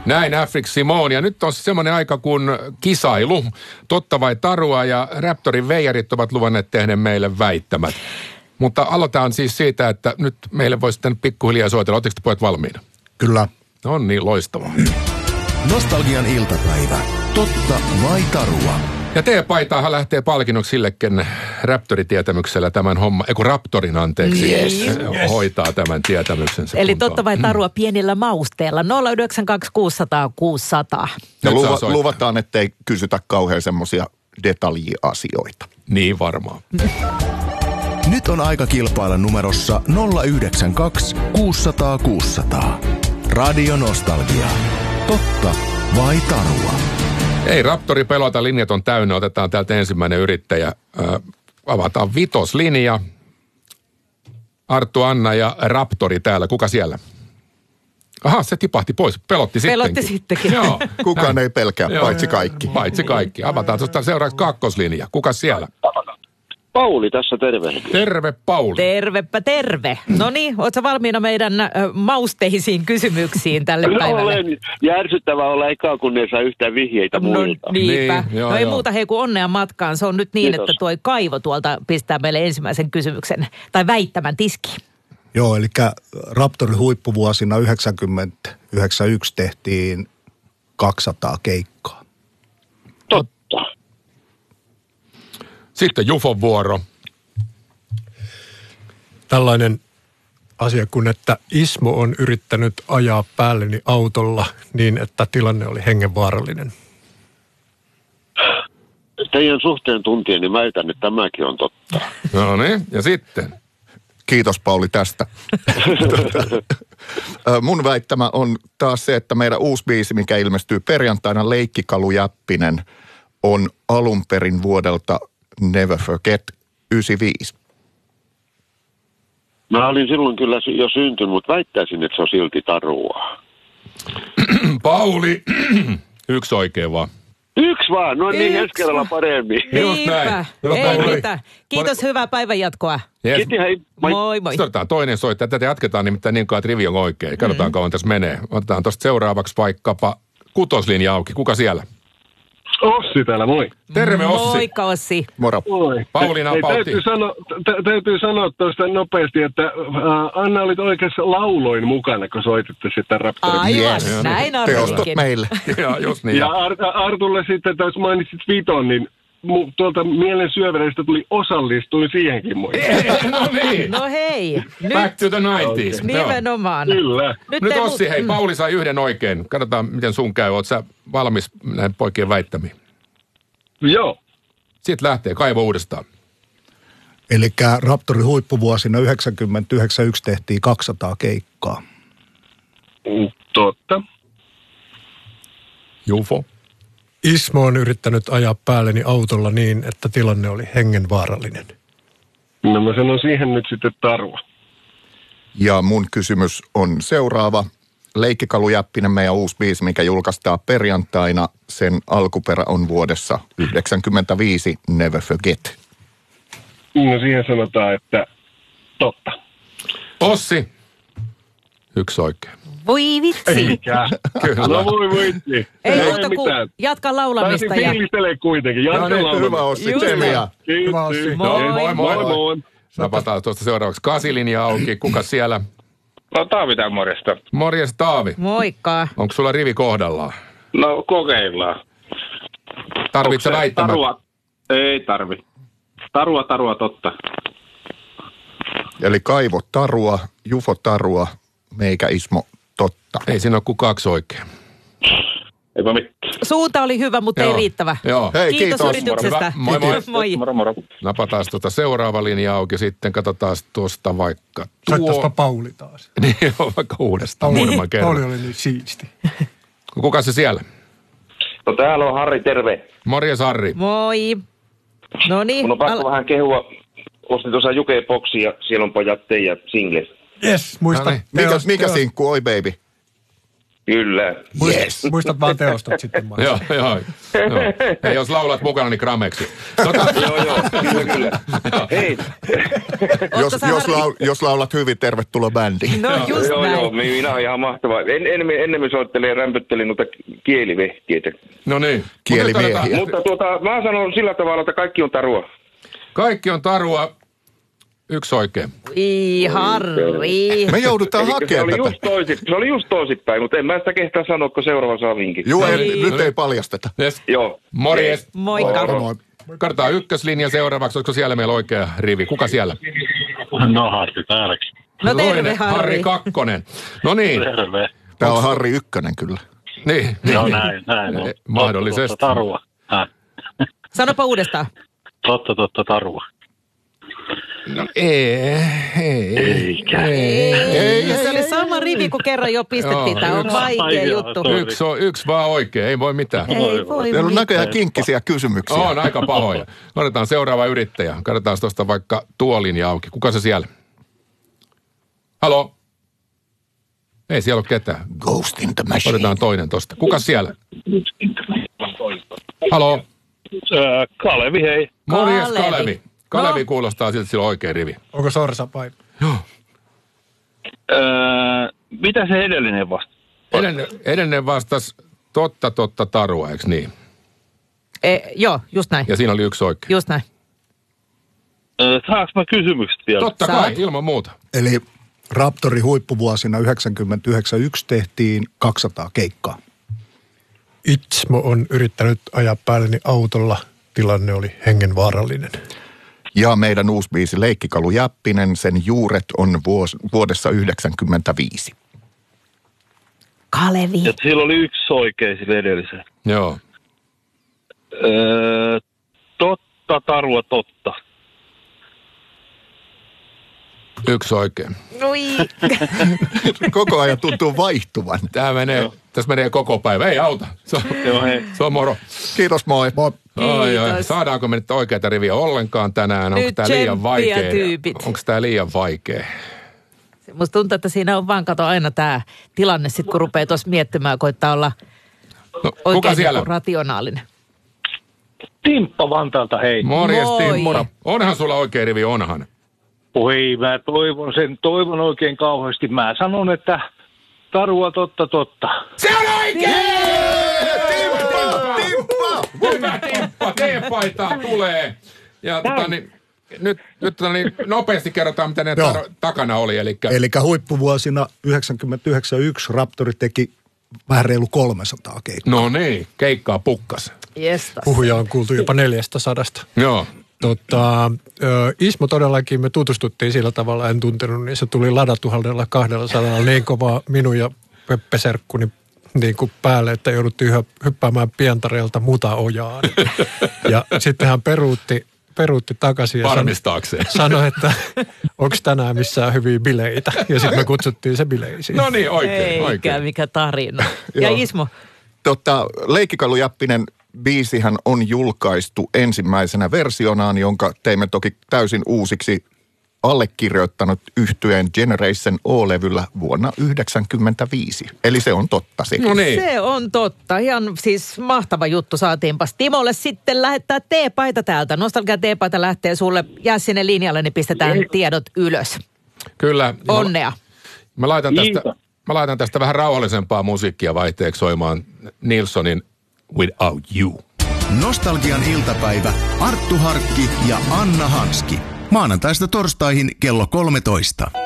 Näin Afric Simone. Ja nyt on semmoinen aika kuin kisailu. Totta vai tarua, ja Raptorin veijarit ovat luvanneet tehdä meille väittämät. Mutta aloitetaan siis siitä, että nyt meille voi sitten pikkuhiljaa soitella. Oletteko te pojat valmiina? Kyllä. On niin loistavaa. Nostalgian iltapäivä. Totta vai tarua? Ja T-paitaahan lähtee palkinnoksi sillekin Raptoritietämyksellä tämän homma, Raptorin anteeksi, hoitaa tämän tietämyksensä. Eli totta vai tarua pienillä mausteella. 092 600 600. Ja luvataan, ettei kysytä kauhean semmoisia detaljiasioita. Niin varmaan. Nyt on aika kilpailla numerossa 092 600 600. Radio Nostalgia. Totta vai tarua? Ei Raptori pelota, linjat on täynnä. Otetaan täältä ensimmäinen yrittäjä. Avataan vitoslinja. Arttu, Anna ja Raptori täällä. Kuka siellä? Aha, se tipahti pois. Pelotti sittenkin. Joo. Kukaan ei pelkää, paitsi kaikki. Paitsi kaikki. Avataan tuosta seuraavaksi kakkoslinja. Kuka siellä? Pauli tässä, terve. Terve, Pauli. Tervepä terve. No niin, ootko valmiina meidän mausteisiin kysymyksiin tälle päivälle? Olen järsyttävää olla ekaa, kun ei saa yhtään vihjeitä muilta. No niinpä. Niin, ei muuta kuin onnea matkaan. Se on nyt niin, Kiitos. että tuo Kaivo tuolta pistää meille ensimmäisen kysymyksen tai väittämän tiskiin. Joo, eli Raptorin huippuvuosina 90-91 tehtiin 200 keikkaa. Totta. Sitten Jufon vuoro. Tällainen asia kuin, että Ismo on yrittänyt ajaa päälleni autolla niin, että tilanne oli hengenvaarallinen. Teidän suhteen tuntien, niin väitän, että tämäkin on totta. No niin, ja sitten? Kiitos Pauli tästä. Mun väittämä on taas se, että meidän uusi biisi, mikä ilmestyy perjantaina, Leikkikalu Jäppinen, on alun perin vuodelta Never Forget 95. Mä olin silloin kyllä jo syntynyt, mutta väittäisin, että se on silti tarua. Pauli, yksi oikein vaan. Yksi vaan, no niin, ensi kerralla paremmin. Just näin. Niinpä. Hyvä, Ei Pauli. mitään. Kiitos, hyvää päivänjatkoa. Yes. Kiitos, hei. Moi moi. Sitten otetaan toinen soittaja. Tätä jatketaan nimittäin niin kauan, että rivi on oikein. Katsotaan kauan tässä menee. Otetaan tuosta seuraavaksi vaikkapa kutoslinja auki. Kuka siellä? Ossi täällä, moi. Terve Ossi. Moikka Ossi. Moro. Moi. Pauliina Hei, Pautti. täytyy sanoa tuosta nopeasti, että Anna olit oikeassa lauloin mukana, kun soititte sitä Raptoria. Aivan, Yes. näin Teostot arvelikin. meille. Joo, just niin. Ja Artulle sitten, että jos mainitsit Viton, niin tuolta mielen syövereistä tuli osallistuin siihenkin moi. No niin. No hei, Back nyt to the 90s. Joo. nimenomaan. Kyllä. Nyt ei Ossi, hei, Pauli sai yhden oikein. Katsotaan, miten sun käy. Oot sä valmis näin poikien väittämiin? Joo. Sitten lähtee, Kaivo uudestaan. Eli Raptorin huippuvuosina 90-91 tehtiin 200 keikkaa. Totta. Jufo. Ismo on yrittänyt ajaa päälleni autolla niin, että tilanne oli hengenvaarallinen. No mä sanon siihen nyt sitten tarua. Ja mun kysymys on seuraava. Leikkikalu Jäppinen, meidän uusi biisi, mikä julkaistaan perjantaina. Sen alkuperä on vuodessa 1995, Never Forget. No siihen sanotaan, että totta. Ossi. Yksi oikein. Voi vitsi. Eikä. Kyllä. No voi vitsi. Ei muuta kuin mitään. jatka laulamista. Taisin fiilistelee kuitenkin. Jatka laulamista. Hyvä Ossi, Just tsemiä. Kiitos. Hyvä, Ossi. Moi. Moi. Napataan tuosta seuraavaksi kasilinja auki. Kuka siellä? No Taavi tää morjesta. Morjes Taavi. Moikka. Onko sulla rivi kohdallaan? No kokeillaan. Tarvitse väittämään? Tarua? Ei tarvi. Tarua totta. Eli Kaivo tarua, Jufo tarua, meikä Ismo totta. Ei siinä ole kuin kaksi oikein. Eipä mitään. Suunta oli hyvä, mutta ei Joo. riittävä. Joo. Hei, Kiitos kiitos. yrityksestä. Moi, moi. Moi. Moro. Napataan tuota seuraava linja auki. Sitten katsotaan tuosta vaikka Soittaispa Pauli taas. Niin, vaikka uudestaan muutaman Pauli kerran. oli niin siisti. Kuka se siellä? No täällä on Harri, terve. Morjes Harri. Moi. No niin. Mun on pakko vähän kehua. Ostin tuossa Juke-boksi ja siellä on pojat teidän singles. Yes, muista. No niin. Mikä sinkku, oi baby? Kyllä. Yes. Muistat vaan teostot sitten. Joo. Hei, jos laulat mukana, niin grameksi. Joo, kyllä. Hei. Jos laulat hyvin, tervetuloa bändiin. No just näin. Joo, minä on ihan mahtavaa. Ennen soittelin ja rämpöttelin noita kielivehtiitä. No niin. Kielimiehiä. Mutta mä sanon sillä tavalla, että kaikki on tarua. Kaikki on tarua. Yksi oikein. Harri. Me joudutaan hakemaan tätä. Se oli just toisinpäin, mutta en mä sitä kehtaa sanoa, kun seuraava saa vinkin. Joo, nyt ei paljasteta. Yes. Joo. Morjes. Moikka. Moi. Kartaa ykköslinja seuraavaksi. Olisiko siellä meillä oikea rivi? Kuka siellä? No Harri täälläkin. No terve, Toinen, Harri Kakkonen. No niin. Terve. Tää on Harri Ykkönen kyllä. Niin. Joo, näin on. Mahdollisesti. Totta, tarua. Sanopa uudestaan. Totta, tarua. No ei. Se oli sama rivi, kun kerran jo pistettiin. Tämä on vaikea juttu. Yksi vaan oikein, ei voi mitään. Ei voi Teillä on näköjään kinkkisiä kysymyksiä. On aika pahoja. Otetaan seuraava yrittäjä. Katsotaan tuosta vaikka tuo linja auki. Kuka se siellä? Halo? Ei siellä ole ketään. Ghost in the machine. Otetaan toinen tosta. Kuka siellä? Halo? Kalevi, hei. Morjes Kalevi. Kalevi kuulostaa siltä, että sillä on oikea rivi. Onko sorsa vai? Joo. Mitä se edellinen vastasi? Edellinen vastasi totta tarua, eikö niin? Joo, just näin. Ja siinä oli yksi oikein. Just näin. Saanko mä kysymykset vielä? Totta kai, ilman muuta. Eli Raptori huippuvuosina 90-91 tehtiin 200 keikkaa. Itsmo on yrittänyt ajaa päälleni autolla. Tilanne oli hengenvaarallinen. Ja meidän uusi biisi Leikkikalu Jäppinen, sen juuret on vuodessa 1995. Kalevi. Ja sillä oli yksi oikein sille edelliseen. Joo. Totta, tarua, totta. Yksi oikein. Koko ajan tuntuu vaihtuvan. Tässä menee koko päivä. Ei auta. Se on moro. Kiitos, moi. Kiitos. Saadaanko me nyt oikeita riviä ollenkaan tänään? Onko tämä liian vaikea? Onko tämä liian vaikea? Musta tuntuu, että siinä on vaan aina tämä tilanne, sit kun rupeaa tuossa miettimään, koittaa olla oikein rationaalinen. Timppa Vantaalta, hei. Morjes, Timppa. Onhan sulla oikea rivi, onhan. Oi, mä toivon oikein kauheasti. Mä sanon, että tarua, totta. Se on oikein! Hyvä Timppa, T-paita tulee. Ja nyt nopeasti kerrotaan, mitä ne takana oli. Eli huippuvuosina 1991 Raptori teki vähän reilu 300 keikkaa. No niin, keikkaa pukkas. Puhuja on kuultu jopa 400. Joo. Ismo todellakin me tutustuttiin sillä tavalla, en tuntenut, niin se tuli ladatuhaldella 200 niin kovaa minun ja Peppe Serkkuni niin kuin päälle, että jouduttiin hyppäämään Pientareelta Mutaojaan. Ja sitten hän peruutti takaisin ja sanoi, että onko tänään missään hyviä bileitä. Ja sitten me kutsuttiin se bileisiin. No niin, oikein. Mikä tarina. Ja Ismo? Leikkikalu Jäppinen biisihän on julkaistu ensimmäisenä versionaan, jonka teimme toki täysin uusiksi allekirjoittanut yhtyeen Generation O-levyllä vuonna 1995. Eli se on totta sekin. No niin. Se on totta. Ihan siis mahtava juttu saatiinpas. Timolle sitten lähettää T-paita täältä. Nostalgia T-paita lähtee sulle. Jää sinne linjalle, niin pistetään tiedot ylös. Kyllä. Onnea. Mä laitan tästä vähän rauhallisempaa musiikkia vaihteeksi soimaan Nilssonin Without You. Nostalgian iltapäivä, Arttu Harkki ja Anna Hanski. Maanantaista torstaihin kello 13.